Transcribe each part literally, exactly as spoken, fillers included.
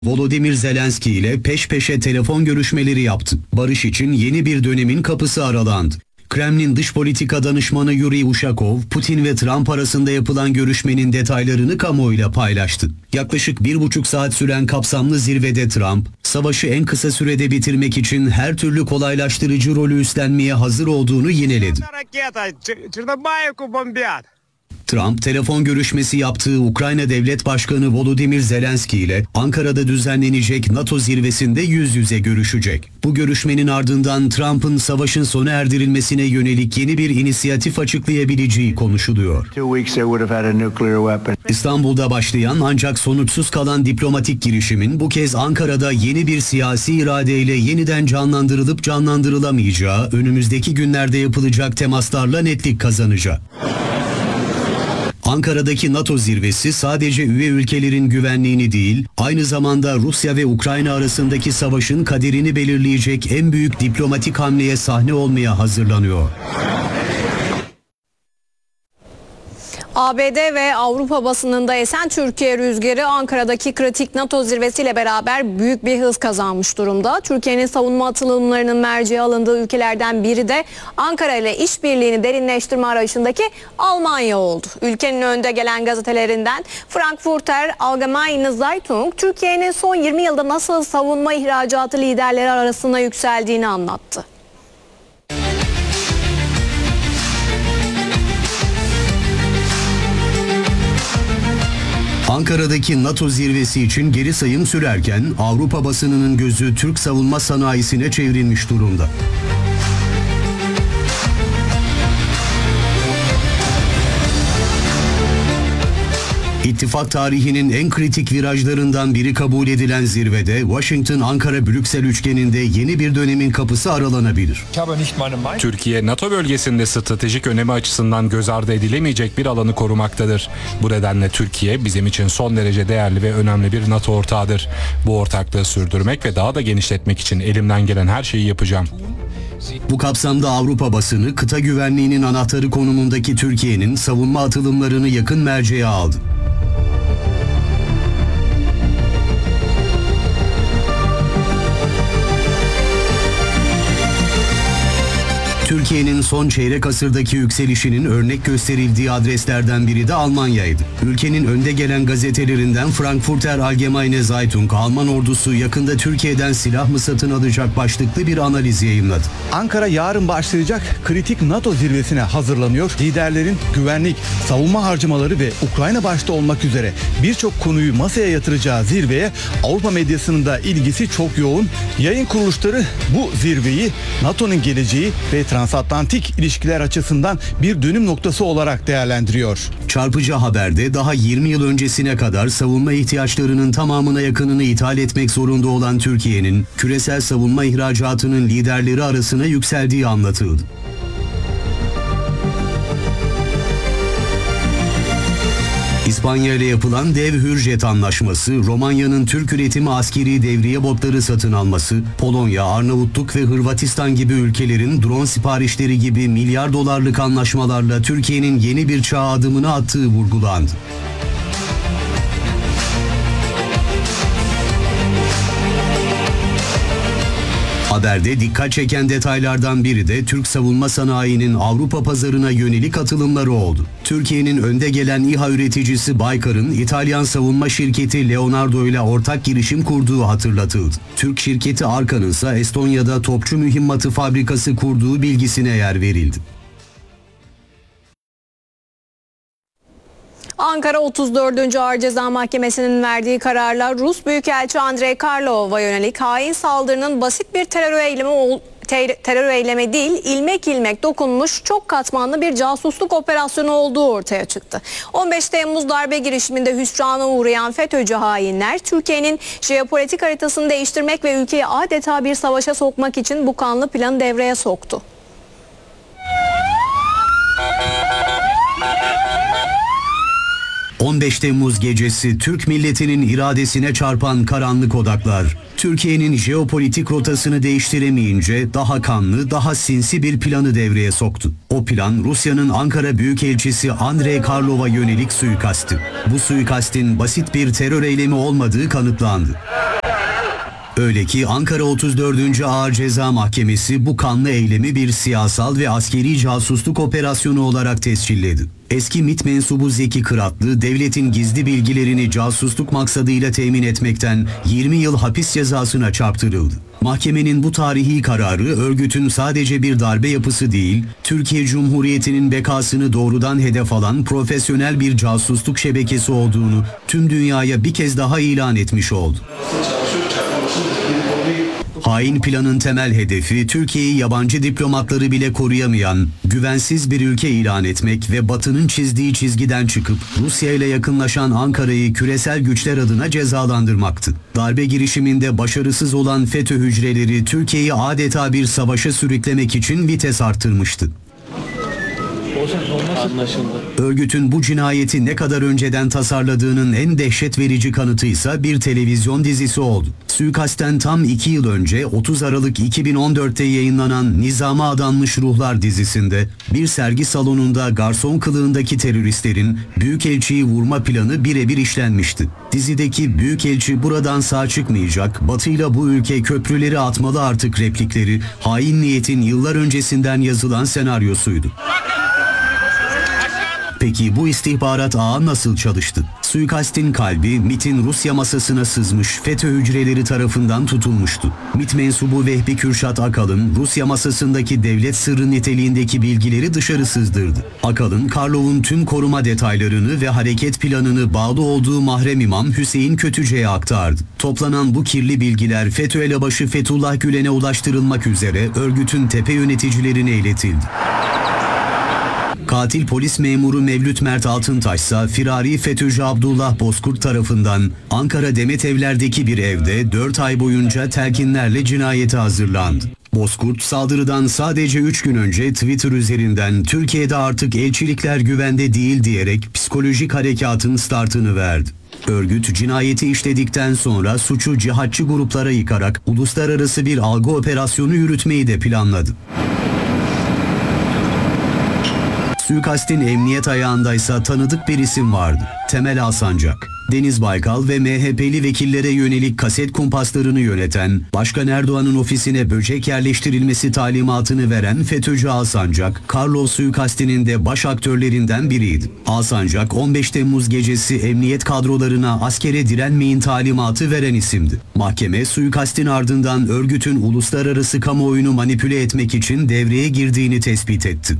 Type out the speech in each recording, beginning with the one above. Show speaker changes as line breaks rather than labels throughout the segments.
Volodymyr Zelenski ile peş peşe telefon görüşmeleri yaptı. Barış için yeni bir dönemin kapısı aralandı. Kremlin Dış Politika Danışmanı Yuri Ushakov, Putin ve Trump arasında yapılan görüşmenin detaylarını kamuoyuyla paylaştı. Yaklaşık bir buçuk saat süren kapsamlı zirvede Trump, savaşı en kısa sürede bitirmek için her türlü kolaylaştırıcı rolü üstlenmeye hazır olduğunu yineledi. Trump, telefon görüşmesi yaptığı Ukrayna Devlet Başkanı Volodymyr Zelenski ile Ankara'da düzenlenecek NATO zirvesinde yüz yüze görüşecek. Bu görüşmenin ardından Trump'ın savaşın sona erdirilmesine yönelik yeni bir inisiyatif açıklayabileceği konuşuluyor. İstanbul'da başlayan ancak sonuçsuz kalan diplomatik girişimin bu kez Ankara'da yeni bir siyasi iradeyle yeniden canlandırılıp canlandırılamayacağı önümüzdeki günlerde yapılacak temaslarla netlik kazanacak. Ankara'daki NATO zirvesi sadece üye ülkelerin güvenliğini değil, aynı zamanda Rusya ve Ukrayna arasındaki savaşın kaderini belirleyecek en büyük diplomatik hamleye sahne olmaya hazırlanıyor.
A B D ve Avrupa basınında esen Türkiye rüzgarı Ankara'daki kritik NATO zirvesiyle beraber büyük bir hız kazanmış durumda. Türkiye'nin savunma atılımlarının merceğe alındığı ülkelerden biri de Ankara ile işbirliğini derinleştirme arayışındaki Almanya oldu. Ülkenin önde gelen gazetelerinden Frankfurter Allgemeine Zeitung, Türkiye'nin son yirmi yılda nasıl savunma ihracatı liderleri arasına yükseldiğini anlattı.
Ankara'daki NATO zirvesi için geri sayım sürerken Avrupa basınının gözü Türk savunma sanayisine çevrilmiş durumda. İttifak tarihinin en kritik virajlarından biri kabul edilen zirvede Washington-Ankara-Brüksel üçgeninde yeni bir dönemin kapısı aralanabilir.
Türkiye, NATO bölgesinde stratejik önemi açısından göz ardı edilemeyecek bir alanı korumaktadır. Bu nedenle Türkiye bizim için son derece değerli ve önemli bir NATO ortağıdır. Bu ortaklığı sürdürmek ve daha da genişletmek için elimden gelen her şeyi yapacağım.
Bu kapsamda Avrupa basını kıta güvenliğinin anahtarı konumundaki Türkiye'nin savunma atılımlarını yakın merceğe aldı. Türkiye'nin son çeyrek asırdaki yükselişinin örnek gösterildiği adreslerden biri de Almanya'ydı. Ülkenin önde gelen gazetelerinden Frankfurter Allgemeine Zeitung, Alman ordusu yakında Türkiye'den silah mı satın alacak başlıklı bir analiz yayımladı.
Ankara yarın başlayacak kritik NATO zirvesine hazırlanıyor. Liderlerin güvenlik, savunma harcamaları ve Ukrayna başta olmak üzere birçok konuyu masaya yatıracağı zirveye Avrupa medyasının da ilgisi çok yoğun. Yayın kuruluşları bu zirveyi NATO'nun geleceği ve transatlantik ilişkiler açısından bir dönüm noktası olarak değerlendiriyor.
Çarpıcı haberde daha yirmi yıl öncesine kadar savunma ihtiyaçlarının tamamına yakınını ithal etmek zorunda olan Türkiye'nin küresel savunma ihracatının liderleri arasına yükseldiği anlatıldı. İspanya ile yapılan dev Hürjet Anlaşması, Romanya'nın Türk üretimi askeri devriye botları satın alması, Polonya, Arnavutluk ve Hırvatistan gibi ülkelerin drone siparişleri gibi milyar dolarlık anlaşmalarla Türkiye'nin yeni bir çağ adımını attığı vurgulandı. Haberde dikkat çeken detaylardan biri de Türk savunma sanayinin Avrupa pazarına yönelik atılımları oldu. Türkiye'nin önde gelen İHA üreticisi Baykar'ın İtalyan savunma şirketi Leonardo ile ortak girişim kurduğu hatırlatıldı. Türk şirketi Arkan'ın ise Estonya'da topçu mühimmatı fabrikası kurduğu bilgisine yer verildi.
Ankara otuz dördüncü Ağır Ceza Mahkemesi'nin verdiği kararla Rus Büyükelçi Andrei Karlov'a yönelik hain saldırının basit bir terör eylemi terör eylemi değil, ilmek ilmek dokunmuş çok katmanlı bir casusluk operasyonu olduğu ortaya çıktı. on beş Temmuz darbe girişiminde hüsrana uğrayan FETÖ'cü hainler Türkiye'nin jeopolitik haritasını değiştirmek ve ülkeyi adeta bir savaşa sokmak için bu kanlı planı devreye soktu.
on beş Temmuz gecesi Türk milletinin iradesine çarpan karanlık odaklar, Türkiye'nin jeopolitik rotasını değiştiremeyince daha kanlı, daha sinsi bir planı devreye soktu. O plan Rusya'nın Ankara Büyükelçisi Andrei Karlov'a yönelik suikasttı. Bu suikastin basit bir terör eylemi olmadığı kanıtlandı. Öyle ki Ankara otuz dördüncü Ağır Ceza Mahkemesi bu kanlı eylemi bir siyasal ve askeri casusluk operasyonu olarak tescilledi. Eski MİT mensubu Zeki Kıratlı, devletin gizli bilgilerini casusluk maksadıyla temin etmekten yirmi yıl hapis cezasına çarptırıldı. Mahkemenin bu tarihi kararı örgütün sadece bir darbe yapısı değil, Türkiye Cumhuriyeti'nin bekasını doğrudan hedef alan profesyonel bir casusluk şebekesi olduğunu tüm dünyaya bir kez daha ilan etmiş oldu. Hain planın temel hedefi Türkiye'yi yabancı diplomatları bile koruyamayan, güvensiz bir ülke ilan etmek ve Batı'nın çizdiği çizgiden çıkıp Rusya ile yakınlaşan Ankara'yı küresel güçler adına cezalandırmaktı. Darbe girişiminde başarısız olan FETÖ hücreleri Türkiye'yi adeta bir savaşa sürüklemek için vites arttırmıştı.
Anlaşıldı.
Örgütün bu cinayeti ne kadar önceden tasarladığının en dehşet verici kanıtıysa bir televizyon dizisi oldu. Suikastten tam iki yıl önce otuz Aralık iki bin on dörtte yayınlanan Nizama Adanmış Ruhlar dizisinde bir sergi salonunda garson kılığındaki teröristlerin Büyükelçiyi vurma planı birebir işlenmişti. Dizideki Büyükelçi buradan sağ çıkmayacak, Batı'yla bu ülke köprüleri atmalı artık replikleri hain niyetin yıllar öncesinden yazılan senaryosuydu. Peki bu istihbarat ağı nasıl çalıştı? Suikastin kalbi MİT'in Rusya masasına sızmış FETÖ hücreleri tarafından tutulmuştu. MİT mensubu Vehbi Kürşat Akalın Rusya masasındaki devlet sırrı niteliğindeki bilgileri dışarı sızdırdı. Akalın, Karlov'un tüm koruma detaylarını ve hareket planını bağlı olduğu mahrem imam Hüseyin Kötüce'ye aktardı. Toplanan bu kirli bilgiler FETÖ elebaşı Fethullah Gülen'e ulaştırılmak üzere örgütün tepe yöneticilerine iletildi. Katil polis memuru Mevlüt Mert Altıntaş ise firari FETÖ'cü Abdullah Bozkurt tarafından Ankara Demetevler'deki bir evde dört ay boyunca telkinlerle cinayete hazırlandı. Bozkurt saldırıdan sadece üç gün önce Twitter üzerinden Türkiye'de artık elçilikler güvende değil diyerek psikolojik harekatın startını verdi. Örgüt cinayeti işledikten sonra suçu cihatçı gruplara yıkarak uluslararası bir algı operasyonu yürütmeyi de planladı. Suikastin emniyet ayağındaysa tanıdık bir isim vardı. Temel Alsancak. Deniz Baykal ve M H P'li vekillere yönelik kaset kumpaslarını yöneten, Başkan Erdoğan'ın ofisine böcek yerleştirilmesi talimatını veren FETÖ'cü Alsancak, Karlov suikastinin de baş aktörlerinden biriydi. Alsancak, on beş Temmuz gecesi emniyet kadrolarına askere direnmeyin talimatı veren isimdi. Mahkeme, suikastin ardından örgütün uluslararası kamuoyunu manipüle etmek için devreye girdiğini tespit etti.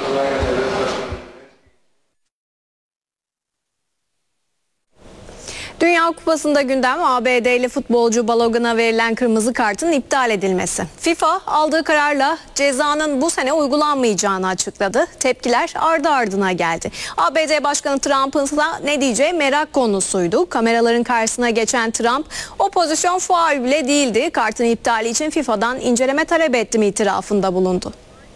Dünya Kupası'nda gündem A B D'li futbolcu Balogun'a verilen kırmızı kartın iptal edilmesi. FIFA aldığı kararla cezanın bu sene uygulanmayacağını açıkladı. Tepkiler ardı ardına geldi. A B D Başkanı Trump'ın ise ne diyeceği merak konusuydu. Kameraların karşısına geçen Trump o pozisyon faul bile değildi. Kartın iptali için FIFA'dan inceleme talep ettim itirafında bulundu.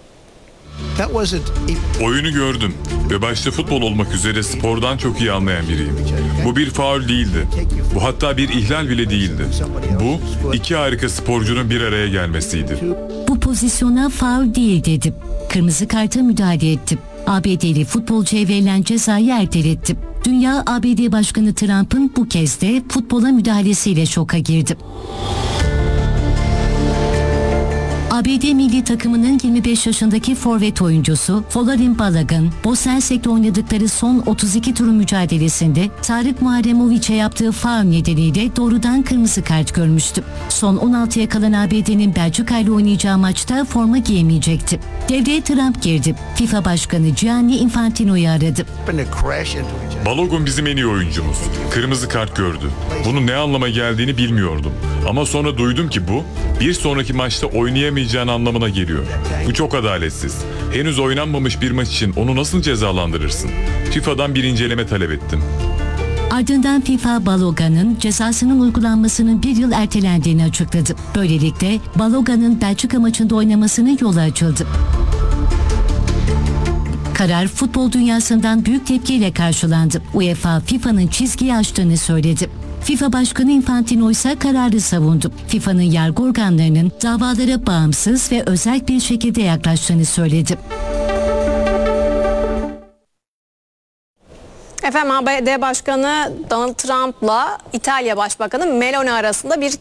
Oyunu gördüm ve başta futbol olmak üzere spordan çok iyi anlayan biriyim. Bu bir faul değildi. Bu hatta bir ihlal bile değildi. Bu iki harika sporcunun bir araya gelmesiydi.
Bu pozisyona faul değil dedim. Kırmızı karta müdahale ettim. A B D'li futbolcuya verilen cezayı ertelettim. Dünya A B D Başkanı Trump'ın bu kez de futbola müdahalesiyle şoka girdi. A B D milli takımının yirmi beş yaşındaki forvet oyuncusu Folarin Balogun, Bosna Hersek'te oynadıkları son otuz iki turun mücadelesinde Tarık Muharremovic'e yaptığı faul nedeniyle doğrudan kırmızı kart görmüştü. Son on altıya kalan A B D'nin Belçika ile oynayacağı maçta forma giyemeyecekti. Devreye Trump girdi. FIFA Başkanı Gianni Infantino'yu aradı.
Balogun bizim en iyi oyuncumuz. Kırmızı kart gördü. Bunun ne anlama geldiğini bilmiyordum. Ama sonra duydum ki bu, bir sonraki maçta oynayamayacağın anlamına geliyor. Bu çok adaletsiz. Henüz oynanmamış bir maç için onu nasıl cezalandırırsın? FIFA'dan bir inceleme talep ettim.
Ardından FIFA Balogun'un cezasının uygulanmasının bir yıl ertelendiğini açıkladı. Böylelikle Balogun'un Belçika maçında oynamasının yolu açıldı. Karar futbol dünyasından büyük tepkiyle karşılandı. UEFA, FIFA'nın çizgiyi aştığını söyledi. FIFA Başkanı Infantino ise kararı savundu. FIFA'nın yargı organlarının davalara bağımsız ve özel bir şekilde yaklaştığını söyledi.
Efendim A B D Başkanı Donald Trump'la İtalya Başbakanı Meloni arasında bir